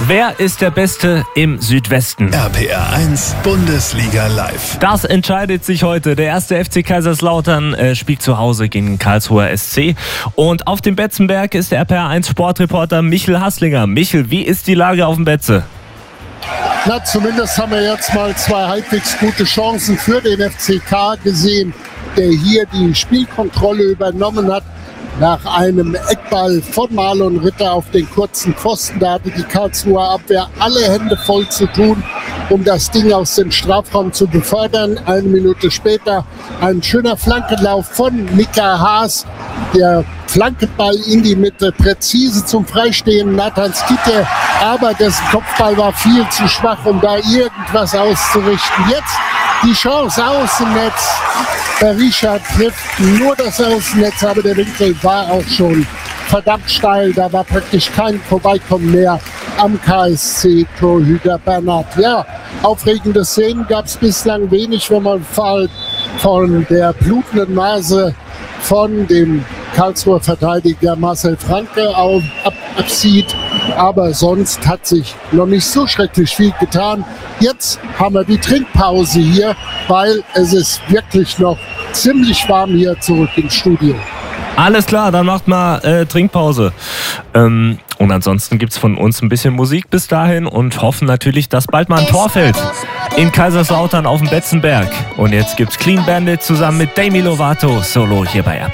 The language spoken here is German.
Wer ist der Beste im Südwesten? RPR 1 Bundesliga live. Das entscheidet sich heute. Der erste FC Kaiserslautern spielt zu Hause gegen den Karlsruher SC. Und auf dem Betzenberg ist der RPR 1 Sportreporter Michel Hasslinger. Michel, wie ist die Lage auf dem Betze? Na, zumindest haben wir jetzt mal zwei halbwegs gute Chancen für den FCK gesehen, der hier die Spielkontrolle übernommen hat. Nach einem Eckball von Marlon Ritter auf den kurzen Pfosten, da hatte die Karlsruher Abwehr alle Hände voll zu tun, um das Ding aus dem Strafraum zu befördern. Eine Minute später ein schöner Flankenlauf von Mika Haas. Der Flankenball in die Mitte, präzise zum Freistehen Nathan Skytte, aber dessen Kopfball war viel zu schwach, um da irgendwas auszurichten. Jetzt die Chance, Außennetz. Berisha trifft nur das Außennetz, aber der Winkel war auch schon verdammt steil. Da war praktisch kein Vorbeikommen mehr am KSC-Torhüter Bernhard. Ja, aufregende Szenen gab es bislang wenig, wenn man von der blutenden Nase von dem Karlsruher Verteidiger Marcel Franke absieht. Aber sonst hat sich noch nicht so schrecklich viel getan. Jetzt haben wir die Trinkpause hier, weil es ist wirklich noch ziemlich warm hier zurück im Studio. Alles klar, dann macht mal Trinkpause. Und ansonsten gibt es von uns ein bisschen Musik bis dahin und hoffen natürlich, dass bald mal ein Tor fällt in Kaiserslautern auf dem Betzenberg. Und jetzt gibt's Clean Bandit zusammen mit Demi Lovato solo hier bei RPR.